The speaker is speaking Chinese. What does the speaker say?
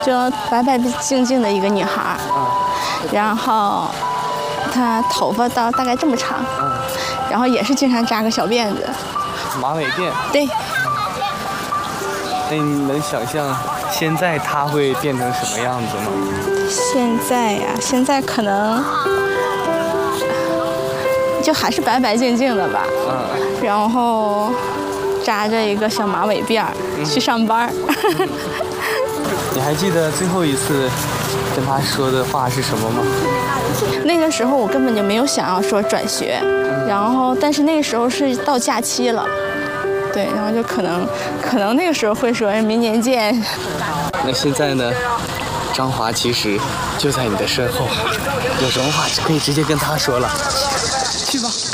就白白净净的一个女孩，然后她头发到大概这么长，然后也是经常扎个小辫子， 马尾辫。 对。 那你能想象现在她会变成什么样子吗？ 现在呀，现在可能就还是白白净净的吧，然后扎着一个小马尾辫去上班。 你还记得最后一次跟他说的话是什么吗？ 那个时候我根本就没有想要说转学，然后但是那个时候是到假期了，对，然后就可能那个时候会说明年见。 那现在呢？张华其实就在你的身后，有什么话可以直接跟他说了。去吧。